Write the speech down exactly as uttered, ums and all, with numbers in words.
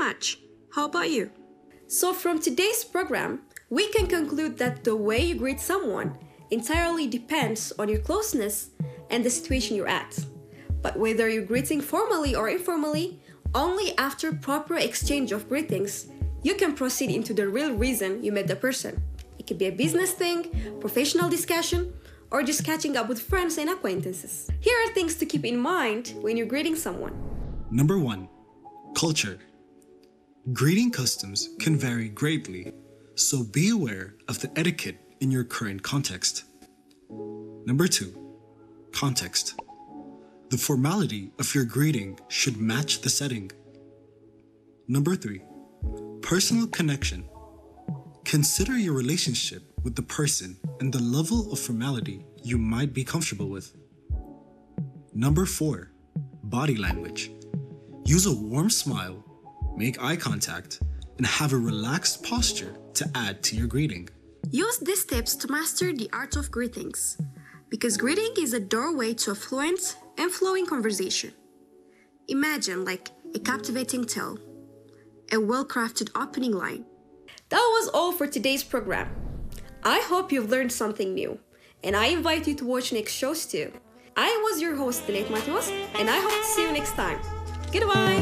match. How about you? So from today's program, we can conclude that the way you greet someone entirely depends on your closeness and the situation you're at. But whether you're greeting formally or informally, only after proper exchange of greetings, you can proceed into the real reason you met the person. It could be a business thing, professional discussion, or just catching up with friends and acquaintances. Here are things to keep in mind when you're greeting someone. Number one, culture. Greeting customs can vary greatly, so be aware of the etiquette in your current context. Number two, context. The formality of your greeting should match the setting. Number three, personal connection. Consider your relationship with the person and the level of formality you might be comfortable with. Number four, body language. Use a warm smile, make eye contact, and have a relaxed posture to add to your greeting. Use these tips to master the art of greetings, because greeting is a doorway to a fluent and flowing conversation. Imagine like a captivating tale, a well-crafted opening line. That was all for today's program. I hope you've learned something new, and I invite you to watch next shows too. I was your host, Denet Matheos, and I hope to see you next time. Goodbye!